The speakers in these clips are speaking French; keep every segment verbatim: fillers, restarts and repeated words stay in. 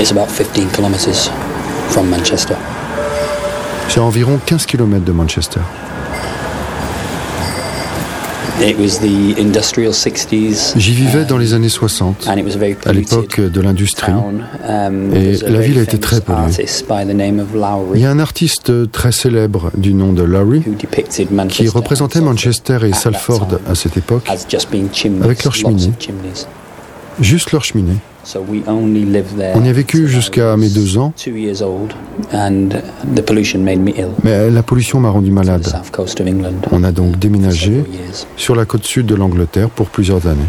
It's about fifteen kilometers from Manchester. C'est à environ quinze kilomètres de Manchester. It was the industrial sixties. J'y vivais dans les années soixante, And it was a very à l'époque de l'industrie, town. Um, et there's a la very ville a été très famous polluée. artist by the name of Il Lowry y a un artiste très célèbre du nom de Lowry who depicted qui Manchester représentait and Manchester et at that Salford time à cette époque, as just being chimneys, avec leurs lots cheminées. of chimneys. juste leur cheminée. So we only lived there. On y a vécu jusqu'à mes deux ans, Two years old, and the pollution made me ill. mais la pollution m'a rendu The malade. south coast of England. On a donc déménagé Several years. sur la côte sud de l'Angleterre pour plusieurs années.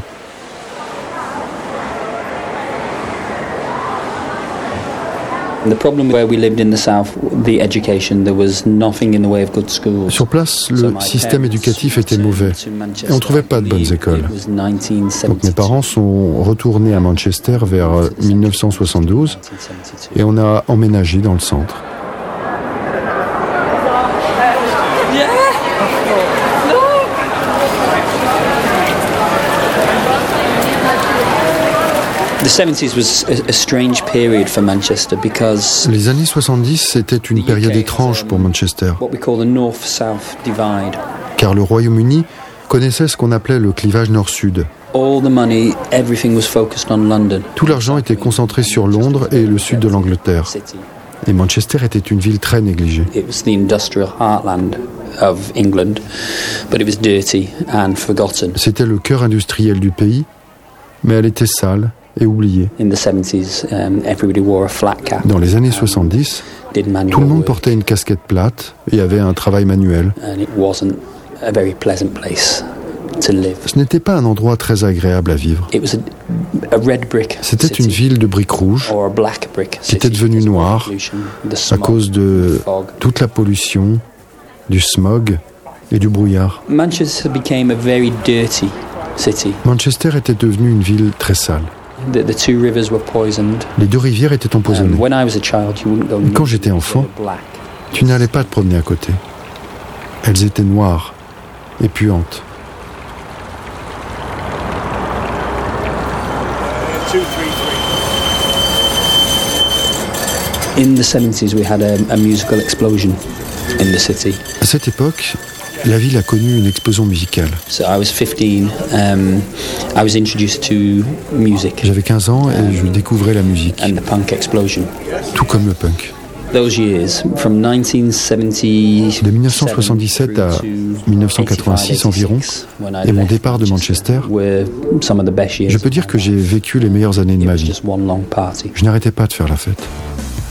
The problem where we lived in the south, the education, there was nothing in the way of good schools. Sur place, So le my système parents éducatif était returned mauvais to Manchester. et on ne trouvait pas de bonnes I believe écoles. it was nineteen seventy-two. Donc mes parents sont retournés à Manchester vers dix-neuf cent soixante-douze et on a emménagé dans le centre. The seventies was a, a strange period for Manchester because Les années soixante-dix, c'était une période étrange pour Manchester, what we call the north-south divide. car le Royaume-Uni connaissait ce qu'on appelait le clivage nord-sud. All the money, everything was focused on London. Tout l'argent était concentré sur Londres et le sud de l'Angleterre. City. Et Manchester était une ville très négligée. It was the industrial heartland of England, but it was dirty and forgotten. C'était le cœur industriel du pays, mais elle était sale et oubliée. In the seventies, um, everybody wore a flat cap. Dans les années soixante-dix, Did manual tout le monde work, portait une casquette plate et avait un travail manuel. and it wasn't a very pleasant place to live. Ce n'était pas un endroit très agréable à vivre. It was a, a red brick C'était city, une ville de briques rouges or a black brick qui était city devenue because of the noire pollution, the à smog, cause de the fog. toute la pollution, du smog et du brouillard. Manchester became a very dirty city. Manchester était devenue une ville très sale. The, the two rivers were poisoned. Les deux rivières étaient Um, empoisonnées. when I was a child, you wouldn't go near Quand j'étais them, enfant, they were black. Tu n'allais pas te promener à côté. Elles étaient noires et puantes. In the seventies, we had a, a musical explosion in the city. À cette époque, la ville a connu une explosion musicale. So I was fifteen. Um, I was introduced to music J'avais quinze ans et je découvrais la musique, and the punk explosion. tout comme le punk. Those years, from nineteen seventy, De dix-neuf cent soixante-dix-sept à dix-neuf cent quatre-vingt-six environ, et mon départ de Manchester, were some of the best years je peux dire que j'ai vécu les meilleures années de It ma was vie. just one long party. Je n'arrêtais pas de faire la fête.